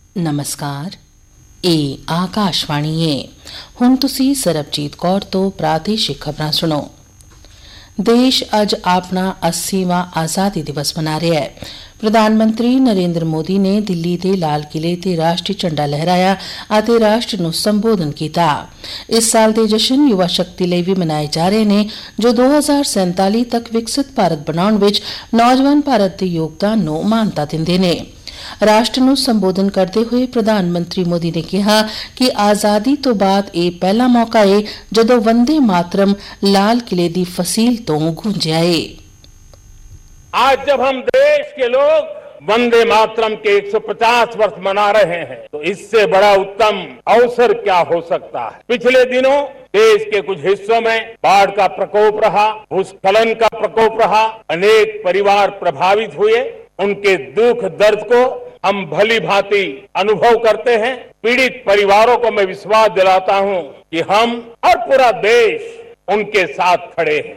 ਨਮਸਕਾਰ, ਇਹ ਆਕਾਸ਼ਵਾਣੀ ਹੈ। ਹੁਣ ਤੁਸੀਂ ਸਰਬਜੀਤ ਕੌਰ ਤੋਂ ਪ੍ਰਾਦੇਸ਼ਿਕ ਖਬਰਾਂ ਸੁਣੋ। ਦੇਸ਼ ਅੱਜ ਆਪਣਾ 80ਵਾਂ ਆਜ਼ਾਦੀ ਦਿਵਸ ਮਨਾ ਰਿਹਾ ਹੈ। ਪ੍ਰਧਾਨ ਮੰਤਰੀ ਨਰਿੰਦਰ ਮੋਦੀ ਨੇ ਦਿੱਲੀ ਦੇ ਲਾਲ ਕਿਲੇ ਤੇ ਰਾਸ਼ਟਰੀ ਝੰਡਾ ਲਹਿਰਾਇਆ ਅਤੇ ਰਾਸ਼ਟਰ ਨੂੰ ਸੰਬੋਧਨ ਕੀਤਾ। ਇਸ ਸਾਲ ਦੇ ਜਸ਼ਨ ਯੁਵਾ ਸ਼ਕਤੀ ਲਈ ਵੀ ਮਨਾਏ ਜਾ ਰਹੇ ਨੇ, ਜੋ 2047 ਤੱਕ ਵਿਕਸਿਤ ਭਾਰਤ ਬਣਾਉਣ ਵਿੱਚ ਨੌਜਵਾਨ ਭਾਰਤ ਦੇ ਯੋਗਦਾਨ ਨੂੰ ਮਾਨਤਾ ਦਿੰਦੇ ਨੇ। ਰਾਸ਼ਟਰ ਨੂੰ ਸੰਬੋਧਨ ਕਰਦੇ ਹੋਏ ਪ੍ਰਧਾਨ ਮੰਤਰੀ ਮੋਦੀ ਨੇ ਕਿਹਾ ਕਿ ਆਜ਼ਾਦੀ ਤੋਂ ਬਾਅਦ ਇਹ ਪਹਿਲਾ ਮੌਕਾ ਹੈ ਜਦੋਂ ਵੰਦੇ ਮਾਤਰਮ ਲਾਲ किले ਦੀ फसील तो गूंजा है। आज जब हम देश के लोग वंदे मातरम के 150 वर्ष मना रहे हैं, तो इससे बड़ा उत्तम अवसर क्या हो सकता है। पिछले दिनों देश के कुछ हिस्सों में बाढ़ का प्रकोप रहा, भूस्खलन का प्रकोप रहा, अनेक परिवार प्रभावित हुए। उनके दुख दर्द को हम भली भांति अनुभव करते हैं। पीड़ित परिवारों को मैं विश्वास दिलाता हूं कि हम और पूरा देश उनके साथ खड़े हैं।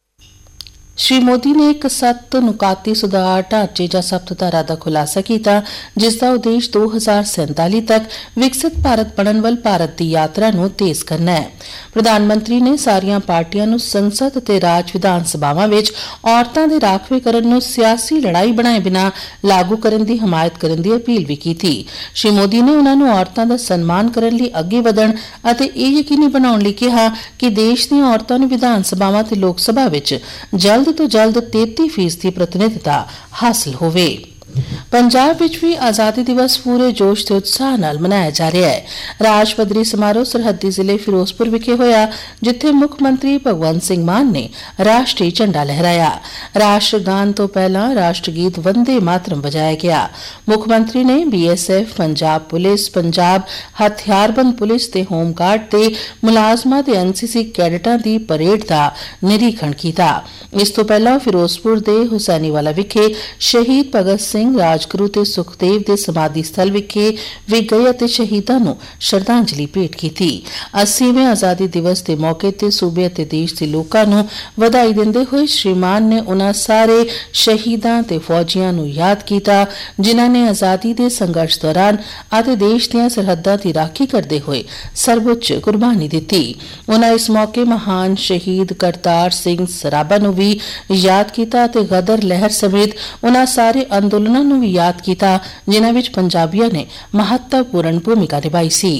श्री मोदी ने एक 7 नुकाती सुधार ढांचे ਜਾਂ ਸਪਤਧਾਰਾ ਦਾ ਖੁਲਾਸਾ ਕੀਤਾ, ਜਿਸ ਦਾ ਉਦੇਸ਼ 2047 ਤੱਕ ਵਿਕਸਿਤ ਭਾਰਤ ਬਣਨ ਵੱਲ ਭਾਰਤ ਦੀ ਯਾਤਰਾ ਨੂੰ ਤੇਜ਼ ਕਰਨਾ ਹੈ। ਪ੍ਰਧਾਨ ਮੰਤਰੀ ਨੇ ਸਾਰੀਆਂ ਪਾਰਟੀਆਂ ਨੂੰ ਸੰਸਦ ਅਤੇ ਰਾਜ ਵਿਧਾਨ ਸਭਾਵਾਂ ਵਿੱਚ ਔਰਤਾਂ ਦੇ ਰਾਖਵੇਂਕਰਨ ਨੂੰ ਸਿਆਸੀ ਲੜਾਈ ਬਣਾਏ ਬਿਨਾਂ ਲਾਗੂ ਕਰਨ ਦੀ ਹਮਾਇਤ ਕਰਨ ਦੀ ਅਪੀਲ ਵੀ ਕੀਤੀ। श्री मोदी ने उन्हां ਨੂੰ ਔਰਤਾਂ ਦਾ ਸਨਮਾਨ ਕਰਨ ਲਈ ਅੱਗੇ ਵਧਣ ਅਤੇ ਇਹ ਯਕੀਨੀ ਬਣਾਉਣ ਲਈ ਕਿਹਾ ਕਿ ਦੇਸ਼ ਦੀਆਂ ਔਰਤਾਂ ਨੂੰ ਵਿਧਾਨ ਸਭਾਵਾਂ ਤੇ ਲੋਕ ਸਭਾ ਵਿੱਚ ਜਲਦ ਤੋਂ ਜਲਦ 33% ਪ੍ਰਤੀਨਿਧਤਾ ਹਾਸਲ ਹੋਵੇ। ਪੰਜਾਬ ਵਿੱਚ ਵੀ ਆਜ਼ਾਦੀ ਦਿਵਸ ਪੂਰੇ ਜੋਸ਼ ਤੇ ਉਤਸ਼ਾਹ ਨਾਲ ਮਨਾਇਆ ਜਾ ਰਿਹਾ ਹੈ। ਰਾਜ ਪੱਧਰੀ ਸਮਾਰੋਹ ਸਰਹੱਦੀ ਜ਼ਿਲ੍ਹੇ ਫਿਰੋਜ਼ਪੁਰ ਵਿਖੇ ਹੋਇਆ, ਜਿੱਥੇ ਮੁੱਖ ਮੰਤਰੀ ਭਗਵੰਤ ਸਿੰਘ ਮਾਨ ਨੇ ਰਾਸ਼ਟਰੀ ਝੰਡਾ ਲਹਿਰਾਇਆ। ਰਾਸ਼ਟਰ ਗਾਨ ਤੋਂ ਪਹਿਲਾਂ ਰਾਸ਼ਟਰ ਗੀਤ ਵੰਦੇ ਮਾਤਰਮ ਵਜਾਇਆ ਗਿਆ। ਮੁੱਖ ਮੰਤਰੀ ਨੇ BSF, ਪੰਜਾਬ ਪੁਲਿਸ, ਪੰਜਾਬ ਹਥਿਆਰਬੰਦ ਪੁਲਿਸ ਤੇ ਹੋਮਗਾਰਡ ਤੇ ਮੁਲਾਜ਼ਮਾਂ ਤੇ NCC ਕੈਡਟਾਂ ਦੀ ਪਰੇਡ ਦਾ ਨਿਰੀਖਣ ਕੀਤਾ। ਇਸ ਤੋਂ ਪਹਿਲਾਂ ਫਿਰੋਜ਼ਪੁਰ ਦੇ ਹੁਸੈਨੀਵਾਲਾ ਵਿਖੇ ਸ਼ਹੀਦ ਭਗਤ ਸਿੰਘ, ਰਾਜਗੁਰੂ ਤੇ ਸੁਖਦੇਵ ਦੇ ਸਮਾਧੀ ਸਥਲ ਵਿਖੇ ਵੀ ਗਏ ਅਤੇ ਸ਼ਹੀਦਾਂ ਨੂੰ ਸ਼ਰਧਾਂਜਲੀ ਭੇਟ ਕੀਤੀ। 80ਵੇਂ ਆਜ਼ਾਦੀ ਦਿਵਸ ਦੇ ਮੌਕੇ ਤੇ ਸੂਬੇ ਅਤੇ ਦੇਸ਼ ਦੇ ਲੋਕਾਂ ਨੂੰ ਵਧਾਈ ਦਿੰਦੇ ਹੋਏ ਸ਼੍ਰੀ ਮਾਨ ਨੇ ਉਨ੍ਹਾਂ ਸਾਰੇ ਸ਼ਹੀਦਾਂ ਤੇ ਫੌਜੀਆਂ ਨੂੰ ਯਾਦ ਕੀਤਾ, ਜਿਨ੍ਹਾਂ ਨੇ ਆਜ਼ਾਦੀ ਦੇ ਸੰਘਰਸ਼ ਦੌਰਾਨ ਅਤੇ ਦੇਸ਼ ਦੀਆਂ ਸਰਹੱਦਾਂ ਦੀ ਰਾਖੀ ਕਰਦੇ ਹੋਏ ਸਰਵਉੱਚ ਕੁਰਬਾਨੀ ਦਿੱਤੀ। ਉਨ੍ਹਾਂ ਇਸ ਮੌਕੇ ਮਹਾਨ ਸ਼ਹੀਦ ਕਰਤਾਰ ਸਿੰਘ ਸਰਾਭਾ ਨੂੰ ਵੀ ਯਾਦ ਕੀਤਾ ਅਤੇ ਗਦਰ ਲਹਿਰ ਸਮੇਤ ਉਨ੍ਹਾਂ ਸਾਰੇ ਅੰਦੋਲਨਾਂ ਨੂੰ ਵੀ ਯਾਦ ਕੀਤਾ, ਜਿਨ੍ਹਾਂ ਵਿੱਚ ਪੰਜਾਬੀਆਂ ਨੇ ਮਹੱਤਵਪੂਰਨ ਭੂਮਿਕਾ ਨਿਭਾਈ ਸੀ।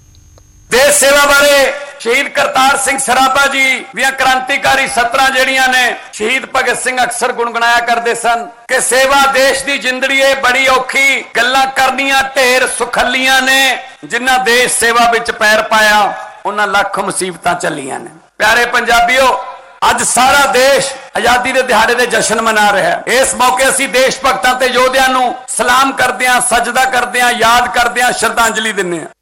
ਦੇਸ਼ ਸੇਵਾ ਬਾਰੇ ਸ਼ਹੀਦ ਕਰਤਾਰ ਸਿੰਘ ਸਰਾਭਾ ਜੀ ਦੀਆਂ ਕ੍ਰਾਂਤੀਕਾਰੀ ਸਤਰਾਂ ਜਿਹੜੀਆਂ ਨੇ ਸ਼ਹੀਦ ਭਗਤ ਸਿੰਘ ਅਕਸਰ ਗੁਣਗੁਣਾਇਆ ਕਰਦੇ ਸਨ ਕਿ ਸੇਵਾ ਦੇਸ਼ ਦੀ ਜ਼ਿੰਦੜੀ ਏ ਬੜੀ ਔਖੀ, ਗੱਲਾਂ ਕਰਨੀਆਂ ਢੇਰ ਸੁਖੱਲੀਆਂ ਨੇ, ਜਿਨ੍ਹਾਂ ਦੇਸ਼ ਸੇਵਾ ਵਿੱਚ ਪੈਰ ਪਾਇਆ ਉਹਨਾਂ ਲੱਖ ਮੁਸੀਬਤਾਂ ਚੱਲੀਆਂ ਨੇ। ਪਿਆਰੇ ਪੰਜਾਬੀਓ, ਅੱਜ ਸਾਰਾ ਦੇਸ਼ ਆਜ਼ਾਦੀ ਦੇ ਦਿਹਾੜੇ ਦੇ ਜਸ਼ਨ ਮਨਾ ਰਿਹਾ ਹੈ। ਇਸ ਮੌਕੇ ਅਸੀਂ ਦੇਸ਼ ਭਗਤਾਂ ਤੇ ਯੋਧਿਆਂ ਨੂੰ ਸਲਾਮ ਕਰਦੇ ਹਾਂ, ਸਜਦਾ ਕਰਦੇ ਹਾਂ, ਯਾਦ ਕਰਦੇ ਹਾਂ, ਸ਼ਰਧਾਂਜਲੀ ਦਿੰਦੇ ਹਾਂ।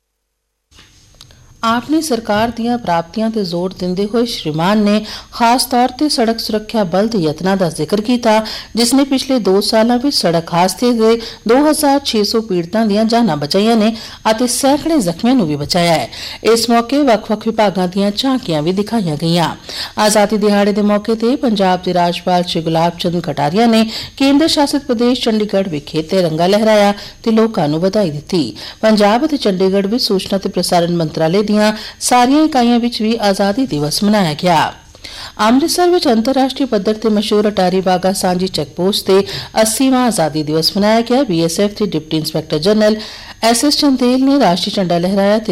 ਆਪ ਨੇ ਸਰਕਾਰ ਦੀਆਂ ਪ੍ਰਾਪਤੀਆਂ ਤੇ ਜ਼ੋਰ ਦਿੰਦੇ ਹੋਏ ਸ਼੍ਰੀ ਮਾਨ ਨੇ ਖਾਸ ਤੌਰ ਤੇ ਸੜਕ ਸੁਰੱਖਿਆ ਬਲ ਦੇ ਯਤਨਾਂ ਦਾ ਜ਼ਿਕਰ ਕੀਤਾ, ਜਿਸ ਨੇ ਪਿਛਲੇ 2 ਸਾਲਾਂ ਵਿੱਚ ਸੜਕ ਹਾਦਸੇ ਦੇ 2600 ਪੀੜਤਾਂ ਦੀਆਂ ਜਾਨਾਂ ਬਚਾਈਆਂ ਨੇ ਅਤੇ ਸੈਂਕੜੇ ਜ਼ਖਮੀਆਂ ਨੂੰ ਵੀ ਬਚਾਇਆ ਹੈ। ਇਸ ਮੌਕੇ ਵੱਖ-ਵੱਖ ਵਿਭਾਗਾਂ ਦੀਆਂ ਝਾਂਕੀਆਂ ਵੀ ਦਿਖਾਈਆਂ ਗਈਆਂ। ਆਜ਼ਾਦੀ ਦਿਹਾੜੇ ਦੇ ਮੌਕੇ ਤੇ ਪੰਜਾਬ ਦੇ ਰਾਜਪਾਲ ਸ਼੍ਰੀ ਗੁਲਾਬ ਚੰਦ ਕਟਾਰੀਆ ਨੇ ਕੇਂਦਰ ਸ਼ਾਸਿਤ ਪ੍ਰਦੇਸ਼ ਚੰਡੀਗੜ੍ਹ ਵਿਖੇ ਤਿਰੰਗਾ ਲਹਿਰਾਇਆ ਤੇ ਲੋਕਾਂ ਨੂੰ ਵਧਾਈ ਦਿੱਤੀ। ਪੰਜਾਬ ਅਤੇ ਚੰਡੀਗੜ੍ਹ ਵਿੱਚ ਸੂਚਨਾ ਤੇ ਪ੍ਰਸਾਰਣ ਮੰਤਰਾਲੇ ਦੀਆਂ ਸਾਰੀਆਂ ਇਕਾਈਆਂ ਵਿੱਚ ਵੀ ਆਜ਼ਾਦੀ ਦਿਵਸ ਮਨਾਇਆ ਗਿਆ। ਅੰਮ੍ਰਿਤਸਰ ਵਿੱਚ ਅੰਤਰਰਾਸ਼ਟਰੀ ਪੱਧਰ ਤੇ ਮਸ਼ਹੂਰ ਅਟਾਰੀ ਵਾਹਗਾ ਸਾਂਝੀ ਚੈੱਕ ਪੋਸਟ ਤੇ 80ਵਾਂ ਆਜ਼ਾਦੀ ਦਿਵਸ ਮਨਾਇਆ ਗਿਆ। BSF ਦੇ deputy inspector general SS Chandel ਨੇ ਰਾਸ਼ਟਰੀ ਝੰਡਾ ਲਹਿਰਾਇਆ ਤੇ